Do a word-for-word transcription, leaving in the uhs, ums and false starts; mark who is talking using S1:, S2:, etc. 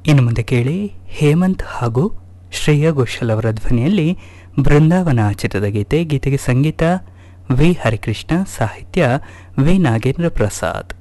S1: ಇನ್ನು ಮುಂದೆ ಕೇಳಿ ಹೇಮಂತ್ ಹಾಗೂ ಶ್ರೇಯಾ ಘೋಷಾಲ್ ಅವರ ಧ್ವನಿಯಲ್ಲಿ ಬೃಂದಾವನ ಚಿತ್ರದ ಗೀತೆ. ಗೀತೆಗೆ ಸಂಗೀತ ವಿ ಹರಿಕೃಷ್ಣ, ಸಾಹಿತ್ಯ ವಿ ನಾಗೇಂದ್ರ ಪ್ರಸಾದ್.